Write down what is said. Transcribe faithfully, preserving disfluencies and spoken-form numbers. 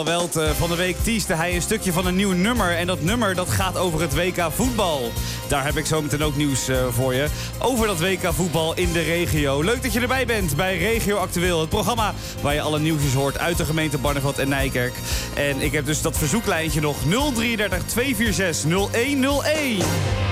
Michel Welt. Uh, van de week teaste hij een stukje van een nieuw nummer. En dat nummer dat gaat over het W K voetbal. Daar heb ik zo meteen ook nieuws uh, voor je. Over dat W K voetbal in de regio. Leuk dat je erbij bent bij Regio Actueel. Het programma waar je alle nieuwsjes hoort uit de gemeente Barneveld en Nijkerk. En ik heb dus dat verzoeklijntje nog nul drie drie twee vier zes nul een nul een.